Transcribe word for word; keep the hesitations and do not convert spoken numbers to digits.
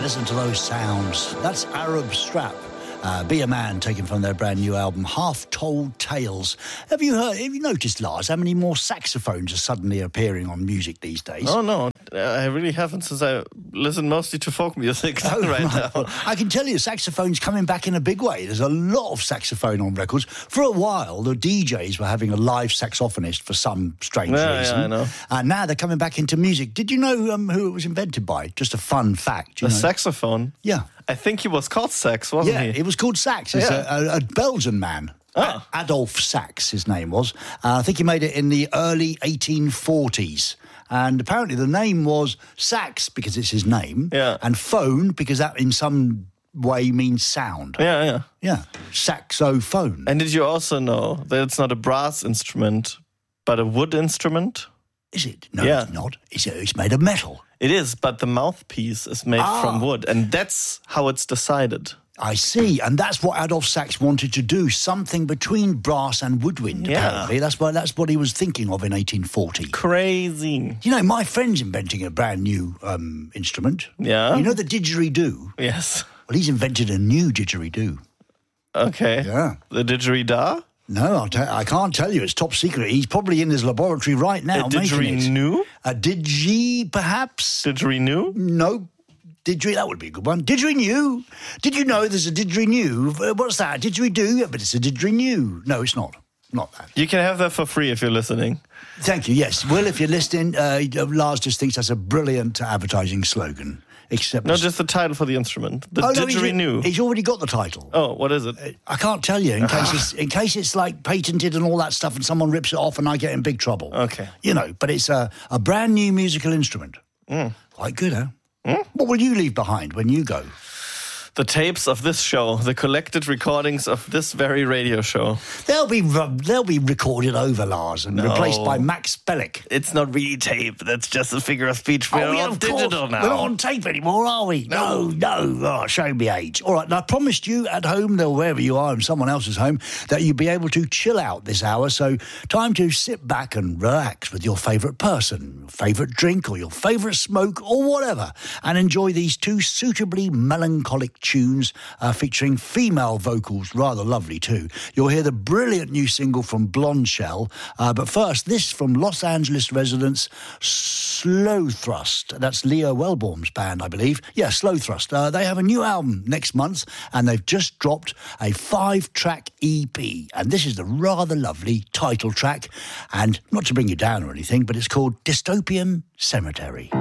listen to those sounds. That's Arab Strap. Uh, Be a Man, taken from their brand new album, Half Told Tales. Have you heard, have you noticed, Lars, how many more saxophones are suddenly appearing on music these days? Oh, no, I really haven't, since I listen mostly to folk music oh, right, right now. I can tell you, saxophone's coming back in a big way. There's a lot of saxophone on records. For a while, the D Js were having a live saxophonist for some strange yeah, reason. Yeah, I know. And now they're coming back into music. Did you know um, who it was invented by? Just a fun fact. You the know? saxophone? Yeah. I think he was called Sax, wasn't yeah, he? Yeah, it was called Sax. It's yeah. a, a, a Belgian man. Oh. Adolf Sax, his name was. Uh, I think he made it in the early eighteen forties. And apparently the name was Sax because it's his name. Yeah. And phone because that in some way means sound. Yeah, yeah. Yeah. Saxophone. And did you also know that it's not a brass instrument, but a wood instrument? Is it? No, yeah. it's not. It's, it's made of metal. It is, but the mouthpiece is made ah. from wood, and that's how it's decided. I see, and that's what Adolf Sax wanted to do, something between brass and woodwind, yeah. apparently. That's what, that's what he was thinking of in eighteen forty. Crazy. You know, my friend's inventing a brand new um, instrument. Yeah? You know the didgeridoo? Yes. Well, he's invented a new didgeridoo. Okay. Yeah. The didgeridoo? No, I'll tell, I can't tell you. It's top secret. He's probably in his laboratory right now a making it. Didgeridoo? A didgy, perhaps? Didgeridoo? No. Didgeridoo, that would be a good one. Didgeridoo. Did you know there's a didgeridoo? What's that? Didgeridoo? Yeah, but it's a didgeridoo. No, it's not. Not that. You can have that for free if you're listening. Thank you, yes. Will, if you're listening, uh, Lars just thinks that's a brilliant advertising slogan. Except no, just the title for the instrument. The oh, didgeridoo. No, he's, he's already got the title. Oh, what is it? I can't tell you in case it's in case it's like patented and all that stuff, and someone rips it off and I get in big trouble. Okay, you know. But it's a, a brand new musical instrument. Mm. Quite good, huh? Mm? What will you leave behind when you go? The tapes of this show, the collected recordings of this very radio show. They'll be they'll be recorded over, Lars, and no. replaced by Max Bellick. It's not really tape. That's just a figure of speech. We're oh, yeah, on of digital course. now. We're not on tape anymore, are we? No, no. no. Oh, show me age. All right, now I promised you at home, or wherever you are in someone else's home, that you'd be able to chill out this hour. So time to sit back and relax with your favourite person, your favourite drink, or your favourite smoke, or whatever, and enjoy these two suitably melancholic tunes. Uh, featuring female vocals, rather lovely too. You'll hear the brilliant new single from Blonde Shell, uh, but first, this from Los Angeles residents Slow Thrust. That's Leo Wellborn's band, I believe. Yeah, Slow Thrust. Uh, they have a new album next month, and they've just dropped a five-track E P, and this is the rather lovely title track, and not to bring you down or anything, but it's called Dystopian Cemetery.